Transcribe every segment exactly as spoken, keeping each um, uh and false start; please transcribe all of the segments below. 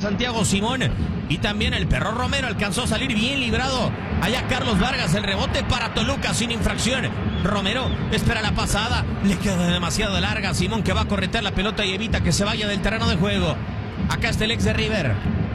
Santiago Simón y también el Perro Romero alcanzó a salir bien librado. Allá Carlos Vargas, el rebote para Toluca sin infracción. Romero espera la pasada, le queda demasiado larga. Simón que va a corretear la pelota y evita que se vaya del terreno de juego. Acá está el ex de River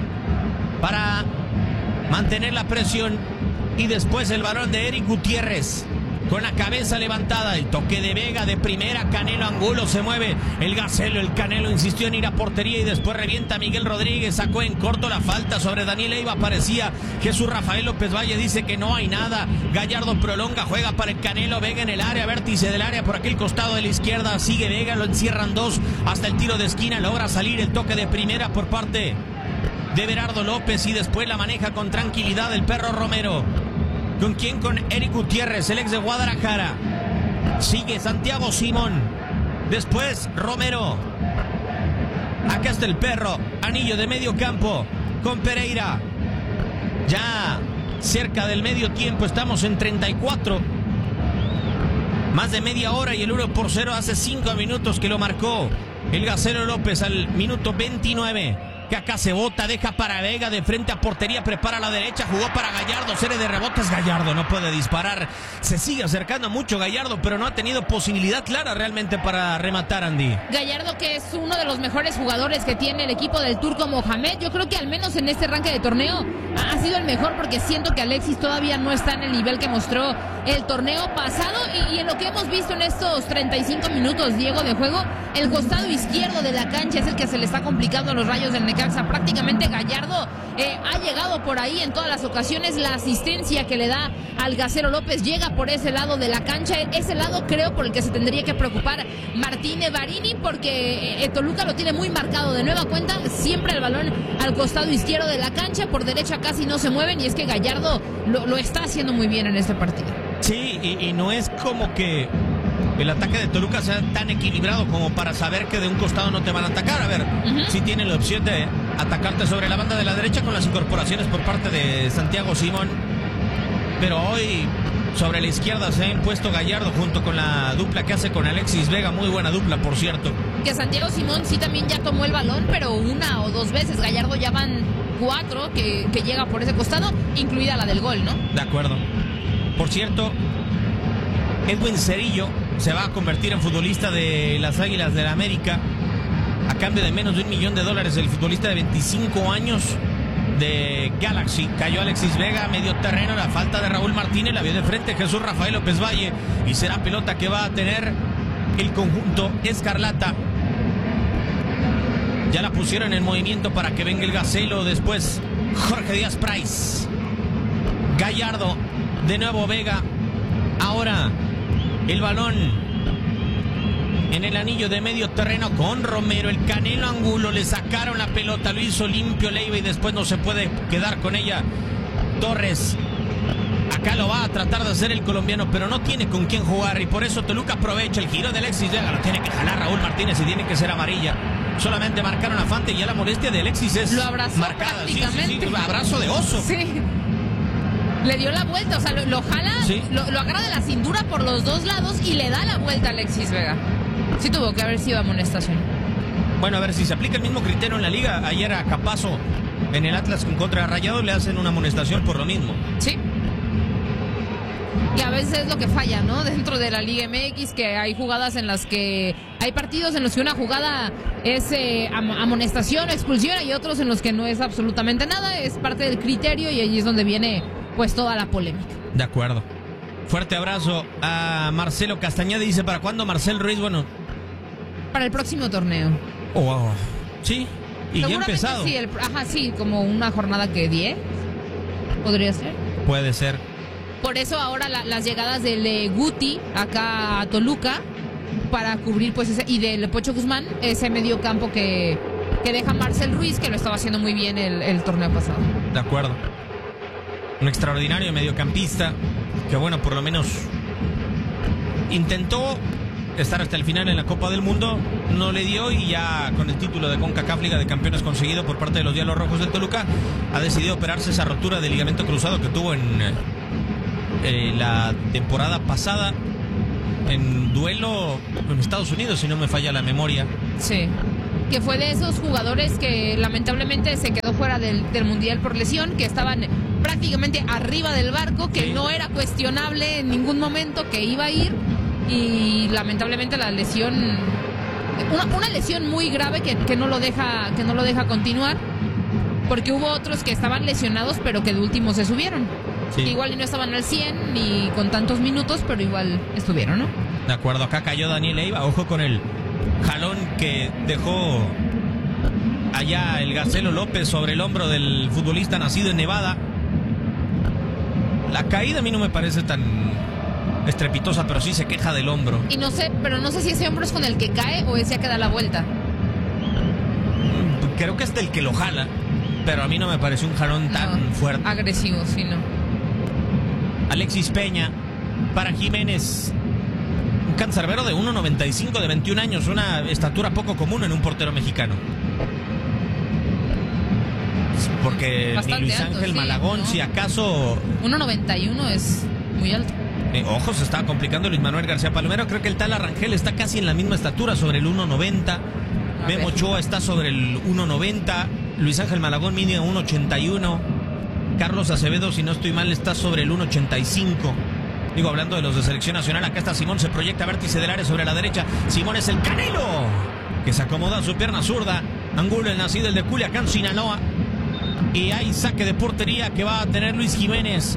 para mantener la presión y después el balón de Eric Gutiérrez. Con la cabeza levantada, el toque de Vega de primera, Canelo Angulo se mueve, el Gacelo, el Canelo insistió en ir a portería y después revienta Miguel Rodríguez, sacó en corto la falta sobre Daniel Eiva, parecía Jesús Rafael López Valle, dice que no hay nada, Gallardo prolonga, juega para el Canelo, Vega en el área, vértice del área por aquel costado de la izquierda, sigue Vega, lo encierran dos, hasta el tiro de esquina, logra salir el toque de primera por parte de Berardo López y después la maneja con tranquilidad el Perro Romero. ¿Con quién? Con Eric Gutiérrez, el ex de Guadalajara. Sigue Santiago Simón. Después Romero. Acá está el Perro. Anillo de medio campo con Pereira. Ya cerca del medio tiempo. Estamos en treinta y cuatro. Más de media hora y el uno por cero hace cinco minutos que lo marcó el Gacelo López al minuto veintinueve. Que acá se bota, deja para Vega de frente a portería, prepara a la derecha, jugó para Gallardo, serie de rebotes, Gallardo no puede disparar, se sigue acercando mucho Gallardo, pero no ha tenido posibilidad clara realmente para rematar, Andy. Gallardo, que es uno de los mejores jugadores que tiene el equipo del Turco Mohamed, yo creo que al menos en este arranque de torneo ha sido el mejor, porque siento que Alexis todavía no está en el nivel que mostró el torneo pasado, y, y en lo que hemos visto en estos treinta y cinco minutos, Diego, de juego, el costado izquierdo de la cancha es el que se le está complicando a los Rayos del Necaxa. Prácticamente Gallardo eh, ha llegado por ahí en todas las ocasiones. La asistencia que le da al Gacelo López llega por ese lado de la cancha, ese lado creo por el que se tendría que preocupar Martín Varini, porque eh, Toluca lo tiene muy marcado. De nueva cuenta, siempre el balón al costado izquierdo de la cancha, por derecha casi no se mueven, y es que Gallardo lo, lo está haciendo muy bien en este partido. Sí, y, y no es como que el ataque de Toluca sea tan equilibrado como para saber que de un costado no te van a atacar. A ver, uh-huh. sí tienen la opción de atacarte sobre la banda de la derecha con las incorporaciones por parte de Santiago Simón, pero hoy sobre la izquierda se ha impuesto Gallardo junto con la dupla que hace con Alexis Vega, muy buena dupla, por cierto. Que Santiago Simón sí también ya tomó el balón, pero una o dos veces. Gallardo ya van cuatro que, que llega por ese costado, incluida la del gol, ¿no? De acuerdo. Por cierto, Edwin Cerillo se va a convertir en futbolista de las Águilas del América a cambio de menos de un millón de dólares. El futbolista de veinticinco años de Galaxy. Cayó Alexis Vega, medio terreno, la falta de Raúl Martínez, la vio de frente Jesús Rafael López Valle y será pelota que va a tener el conjunto escarlata. Ya la pusieron en movimiento para que venga el Gacelo. Después Jorge Díaz Price, Gallardo, de nuevo Vega. Ahora el balón en el anillo de medio terreno con Romero, el Canelo Angulo, le sacaron la pelota, lo hizo limpio Leiva y después no se puede quedar con ella Torres. Acá lo va a tratar de hacer el colombiano, pero no tiene con quién jugar y por eso Toluca aprovecha el giro de Alexis Vega. Lo tiene que jalar Raúl Martínez y tiene que ser amarilla. Solamente marcaron a Fante y ya la molestia de Alexis es lo abrazó marcada. Prácticamente. Sí, sí, sí, abrazo de oso. Sí. Le dio la vuelta, o sea, lo, lo jala, sí. lo, lo agarra de la cintura por los dos lados y le da la vuelta a Alexis Vega. Sí tuvo que haber sido amonestación. Bueno, a ver si se aplica el mismo criterio en la liga. Ayer a Capazo en el Atlas con contra Rayado le hacen una amonestación por lo mismo. Sí. Y a veces es lo que falla, ¿no? Dentro de la Liga M X, que hay jugadas en las que... Hay partidos en los que una jugada es eh, am amonestación o expulsión, y otros en los que no es absolutamente nada, es parte del criterio y ahí es donde viene pues toda la polémica. De acuerdo. Fuerte abrazo a Marcelo Castañeda. Dice, ¿para cuándo Marcel Ruiz? Bueno, para el próximo torneo. Oh, wow. Sí, y ya ha empezado. Sí, el, ajá, sí, como una jornada que diez, podría ser. Puede ser. Por eso ahora la, las llegadas del eh, Guti acá a Toluca para cubrir pues ese, y del Pocho Guzmán, ese medio campo que, que deja Marcel Ruiz, que lo estaba haciendo muy bien el, el torneo pasado. De acuerdo. Un extraordinario mediocampista que, bueno, por lo menos intentó estar hasta el final en la Copa del Mundo, no le dio, y ya con el título de CONCACAF Liga de Campeones conseguido por parte de los Diablos Rojos del Toluca, ha decidido operarse esa rotura de ligamento cruzado que tuvo en eh, la temporada pasada en duelo en Estados Unidos, si no me falla la memoria. Sí, que fue de esos jugadores que lamentablemente se quedó del, del Mundial por lesión, que estaban prácticamente arriba del barco, que sí. no era cuestionable en ningún momento que iba a ir, y lamentablemente la lesión, una, una lesión muy grave que, que no lo deja, que no lo deja continuar, porque hubo otros que estaban lesionados, pero que de último se subieron. Sí. Igual y no estaban al cien ni con tantos minutos, pero igual estuvieron, ¿no? De acuerdo, acá cayó Daniel Leiva, ojo con el jalón que dejó allá el Gacelo López sobre el hombro del futbolista nacido en Nevada. La caída a mí no me parece tan estrepitosa, pero sí se queja del hombro. Y no sé, pero no sé si ese hombro es con el que cae o ese que da la vuelta. Creo que es del que lo jala, pero a mí no me parece un jalón tan no, fuerte. Agresivo, sí, no. Alexis Peña, para Jiménez, un cancerbero de uno noventa y cinco, de veintiún años, una estatura poco común en un portero mexicano. Porque bastante ni Luis alto, Ángel sí, Malagón, ¿no? si acaso... uno noventa y uno es muy alto. Eh, ojo, se estaba complicando Luis Manuel García Palomero. Creo que el tal Arrangel está casi en la misma estatura, sobre el uno noventa. Memo Ochoa está sobre el uno noventa. Luis Ángel Malagón mide uno ochenta y uno. Carlos Acevedo, si no estoy mal, está sobre el uno ochenta y cinco. Digo, hablando de los de selección nacional, acá está Simón, se proyecta vértice del área sobre la derecha. Simón es el Canelo, que se acomoda a su pierna zurda. Angulo, el nacido, el de Culiacán, Sinaloa. Y hay saque de portería que va a tener Luis Jiménez.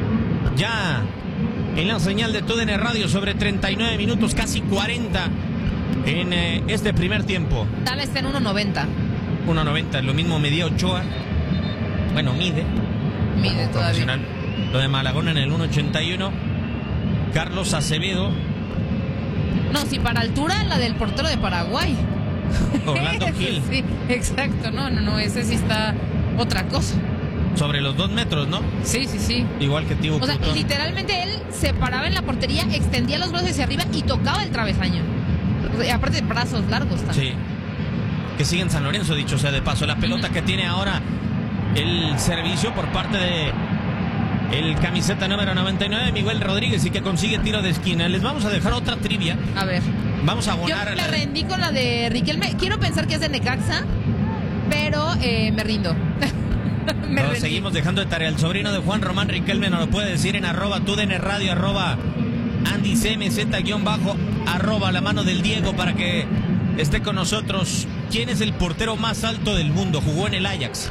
Ya en la señal de T U D N Radio, sobre treinta y nueve minutos, casi cuarenta en eh, este primer tiempo. Tal está en uno noventa. uno noventa, lo mismo medía Ochoa. Bueno, mide. Mide todavía. Lo de Malagón en el uno ochenta y uno. Carlos Acevedo. No, si para altura, la del portero de Paraguay. Orlando Gil. Sí, exacto. No, no, no, ese sí está otra cosa. Sobre los dos metros, ¿no? Sí, sí, sí. Igual que Thibaut O sea, Courtois. literalmente él se paraba en la portería, extendía los brazos hacia arriba y tocaba el travesaño. O sea, y aparte de brazos largos también. Sí. Que sigue en San Lorenzo, dicho sea de paso. La pelota uh-huh. que tiene ahora el servicio por parte de el camiseta número noventa y nueve, Miguel Rodríguez, y que consigue tiro de esquina. Les vamos a dejar otra trivia. A ver. Vamos a abonar. Yo me rendí con la de Riquelme. Quiero pensar que es de Necaxa, pero eh, me rindo. me no, seguimos dejando de tarea. El sobrino de Juan Román Riquelme nos lo puede decir en arroba T U D N Radio, arroba Andy C M Z guión bajo, arroba la mano del Diego, para que esté con nosotros. ¿Quién es el portero más alto del mundo? Jugó en el Ajax.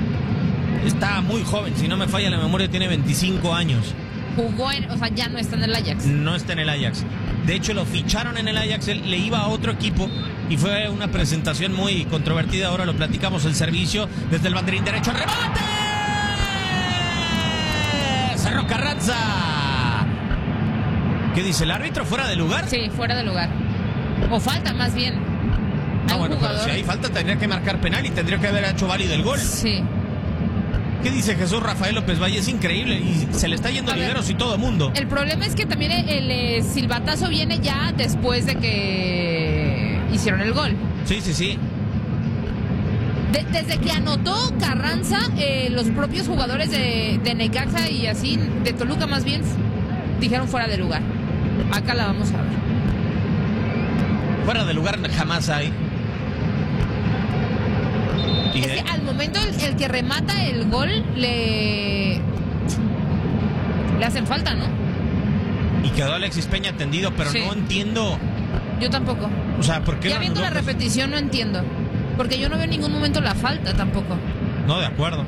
Está muy joven, si no me falla la memoria, tiene veinticinco años. Jugó en, o sea, ya no está en el Ajax. No está en el Ajax. De hecho, lo ficharon en el Ajax, él le iba a otro equipo y fue una presentación muy controvertida. Ahora lo platicamos, el servicio desde el banderín derecho. ¡Remate! Cerró Carranza. ¿Qué dice el árbitro? ¿Fuera de lugar? Sí, fuera de lugar. O falta, más bien. Ah, bueno, jugador... pero si hay falta tendría que marcar penal y tendría que haber hecho válido el gol. Sí. ¿Qué dice Jesús Rafael López Valle? Es increíble y se le está yendo liberos y todo mundo. El problema es que también el, el, el silbatazo viene ya después de que hicieron el gol. Sí, sí, sí. De, desde que anotó Carranza, eh, los propios jugadores de, de Necaxa y así, de Toluca más bien, dijeron fuera de lugar. Acá la vamos a ver. Fuera de lugar jamás hay. Es que al momento el, el que remata el gol le le hacen falta, ¿no? Y quedó Alexis Peña tendido, pero sí. No entiendo. Yo tampoco. O sea, ¿por qué? Ya viendo la repetición no entiendo. Porque yo no veo en ningún momento la falta tampoco. No, de acuerdo.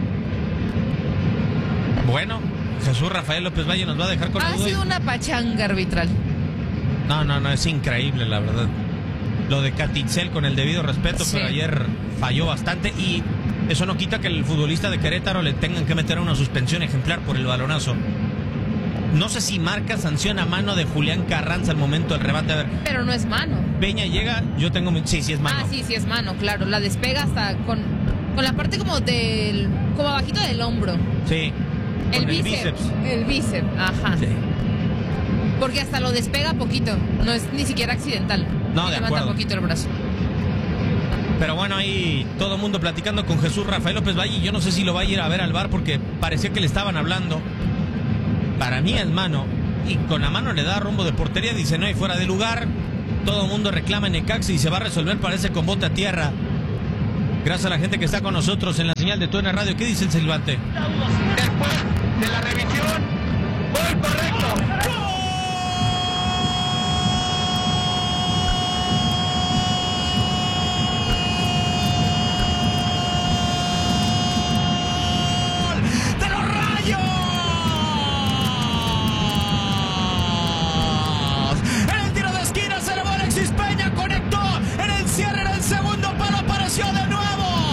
Bueno, Jesús Rafael López Valle nos va a dejar con Ha la duda. sido una pachanga arbitral. No, no, no, es increíble, la verdad. Lo de Catitzel, con el debido respeto, sí. Pero ayer falló bastante y eso no quita que el futbolista de Querétaro le tengan que meter una suspensión ejemplar por el balonazo. No sé si marca sanción a mano de Julián Carranza al momento del remate. A ver. Pero no es mano. Peña llega, yo tengo... Sí, sí es mano. Ah, sí, sí es mano, claro. La despega hasta con, con la parte como del... como abajito del hombro. Sí. El bíceps, el bíceps. El bíceps, ajá. Sí. Porque hasta lo despega poquito. No es ni siquiera accidental. No, de levanta acuerdo. Poquito el brazo. Pero bueno, ahí todo el mundo platicando con Jesús Rafael López Valle. Yo no sé si lo va a ir a ver al bar porque parecía que le estaban hablando. Para mí es mano. Y con la mano le da rumbo de portería. Dice no hay fuera de lugar. Todo el mundo reclama en Necaxa y se va a resolver, parece, con bote a tierra. Gracias a la gente que está con nosotros en la señal de Tuena Radio. ¿Qué dice el silbante? Después de la revisión, gol correcto. ¡Gol! ¡De los Rayos! En el tiro de esquina se elevó Alexis Peña, conectó en el cierre, en el segundo palo apareció de nuevo.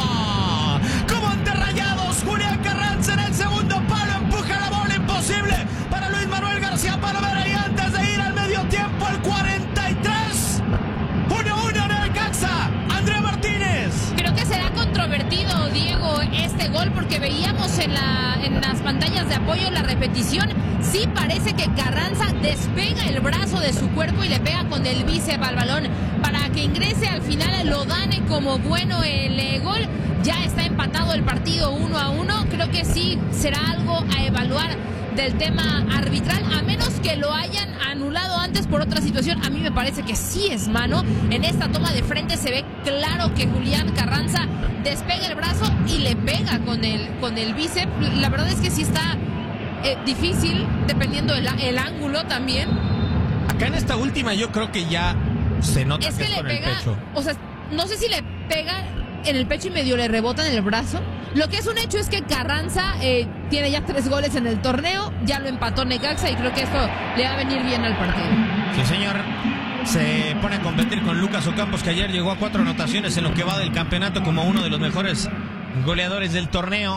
Para Luis Manuel García Palovera y antes de ir al medio tiempo el cuarenta y tres. uno uno en el Caxa. Andrea Martínez. Creo que será controvertido, Diego, este gol porque veíamos en, la, en las pantallas de apoyo la repetición. Sí parece que Carranza despega el brazo de su cuerpo y le pega con el bíceps al balón para que ingrese al final, lo dane como bueno el eh, gol. Ya está empatado el partido uno a uno. Creo que sí será algo a evaluar del tema arbitral, a menos que lo hayan anulado antes por otra situación. A mí me parece que sí es mano. En esta toma de frente se ve claro que Julián Carranza despega el brazo y le pega con el, con el bíceps. La verdad es que sí está eh, difícil, dependiendo el, el ángulo también. Acá en esta última yo creo que ya se nota es que, que es le con pega, el pecho. O sea, no sé si le pega en el pecho y medio le rebota en el brazo. Lo que es un hecho es que Carranza eh, tiene ya tres goles en el torneo, ya lo empató Necaxa y creo que esto le va a venir bien al partido. Sí, señor. Se pone a competir con Lucas Ocampos, que ayer llegó a cuatro anotaciones en lo que va del campeonato como uno de los mejores goleadores del torneo.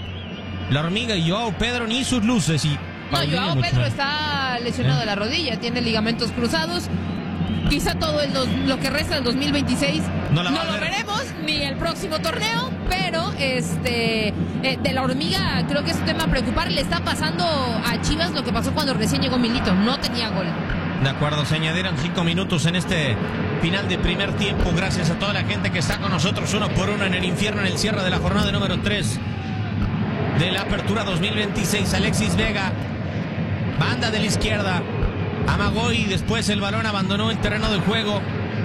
La Hormiga y Joao Pedro ni sus luces. Y no, Joao Pedro está lesionado ¿Eh? de la rodilla, tiene ligamentos cruzados. Quizá todo el dos, lo que resta del dos mil veintiséis no, la no lo veremos, ni el próximo torneo, pero este eh, de la Hormiga creo que es un tema a preocupar. Le está pasando a Chivas lo que pasó cuando recién llegó Milito, no tenía gol. De acuerdo, se añadieron cinco minutos en este final de primer tiempo. Gracias a toda la gente que está con nosotros uno por uno en el infierno, en el cierre de la jornada número tres de la apertura dos mil veintiséis. Alexis Vega, banda de la izquierda, amagó y después el balón abandonó el terreno de juego.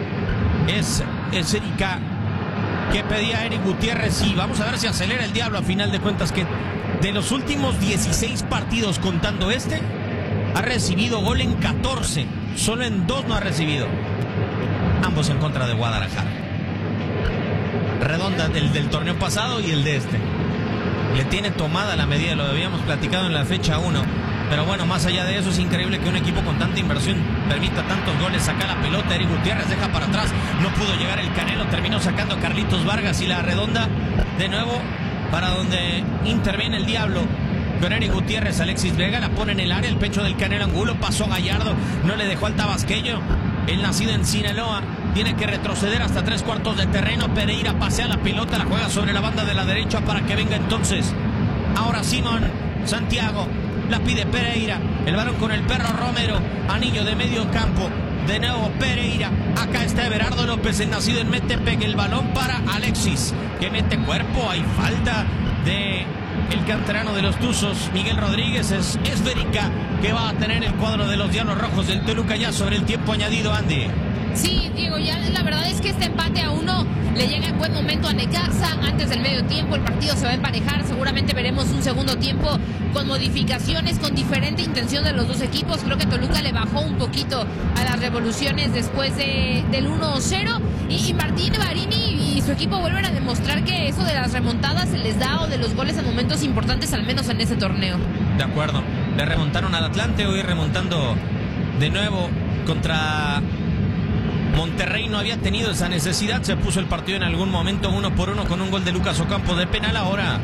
Es, es Erika que pedía a Eric Gutiérrez y vamos a ver si acelera el diablo a final de cuentas, que de los últimos dieciséis partidos contando este ha recibido gol en catorce, solo en dos no ha recibido, ambos en contra de Guadalajara. Redonda del, del torneo pasado y el de este. Le tiene tomada la medida, lo habíamos platicado en la fecha uno. Pero bueno, más allá de eso, es increíble que un equipo con tanta inversión permita tantos goles. Saca la pelota, Eric Gutiérrez deja para atrás, no pudo llegar el Canelo, terminó sacando Carlitos Vargas y la redonda de nuevo para donde interviene el diablo. Con Eric Gutiérrez, Alexis Vega la pone en el área, el pecho del Canelo Angulo, pasó Gallardo, no le dejó al tabasqueño. El nacido en Sinaloa tiene que retroceder hasta tres cuartos de terreno. Pereira pasea la pelota, la juega sobre la banda de la derecha para que venga entonces. Ahora Simón Santiago. La pide Pereira, el balón con el perro Romero, anillo de medio campo, de nuevo Pereira, acá está Everardo López, el nacido en Metepec, el balón para Alexis, que mete cuerpo, hay falta de el canterano de los Tuzos, Miguel Rodríguez, es esférica, que va a tener el cuadro de los Diablos Rojos del Toluca ya sobre el tiempo añadido, Andy. Sí, Diego, ya la verdad es que este empate a uno le llega en buen momento a Necaxa. Antes del medio tiempo el partido se va a emparejar. Seguramente veremos un segundo tiempo con modificaciones, con diferente intención de los dos equipos. Creo que Toluca le bajó un poquito a las revoluciones después de, del uno cero. Y, y Martín Barini y su equipo vuelven a demostrar que eso de las remontadas se les da, o de los goles en momentos importantes, al menos en ese torneo. De acuerdo, le remontaron al Atlante, hoy remontando de nuevo contra Monterrey. No había tenido esa necesidad, se puso el partido en algún momento uno por uno con un gol de Lucas Ocampo de penal. Ahora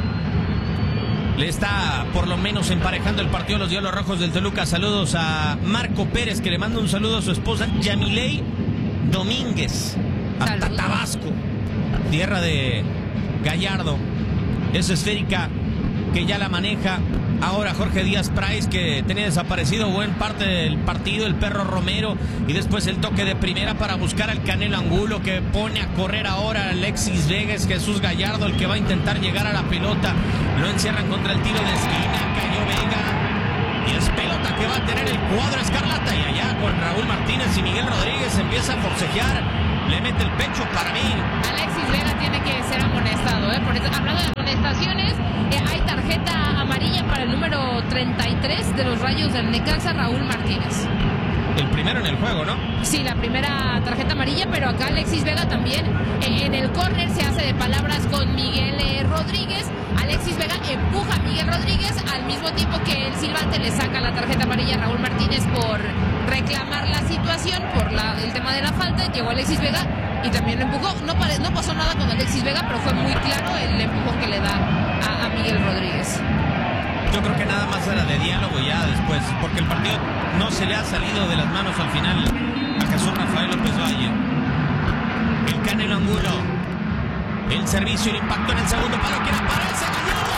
le está por lo menos emparejando el partido a los Diablos Rojos del Toluca. Saludos a Marco Pérez, que le manda un saludo a su esposa Yamilei Domínguez, hasta Saludos. Tabasco, tierra de Gallardo. Es esférica, que ya la maneja ahora Jorge Díaz Price, que tenía desaparecido buen parte del partido, el perro Romero, y después el toque de primera para buscar al Canelo Angulo, que pone a correr ahora Alexis Vega. Jesús Gallardo el que va a intentar llegar a la pelota, lo encierran contra el tiro de esquina, cayó Vega y es pelota que va a tener el cuadro escarlata, y allá con Raúl Martínez y Miguel Rodríguez empieza a forcejear le mete el pecho para mí. Alexis Vega tiene que ser amonestado, ¿eh? Por eso, hablando de amonestaciones, eh, hay tarjeta amarilla para el número treinta y tres de los Rayos del Necaxa, Raúl Martínez. El primero en el juego, ¿no? Sí, la primera tarjeta amarilla, pero acá Alexis Vega también. Eh, en el córner se hace de palabras con Miguel eh, Rodríguez. Alexis Vega empuja a Miguel Rodríguez al mismo tiempo que el silbante le saca la tarjeta amarilla a Raúl Martínez por reclamar la situación, por la, el tema de la falta. Llegó Alexis Vega y también lo empujó. No, pare, no pasó nada con Alexis Vega, pero fue muy claro el empujón que le da a, a Miguel Rodríguez. Yo creo que nada más era de diálogo ya después, porque el partido no se le ha salido de las manos al final a Jesús Rafael López Valle. El Canelo Angulo. El servicio, el impacto en el segundo palo. Quiere aparecer.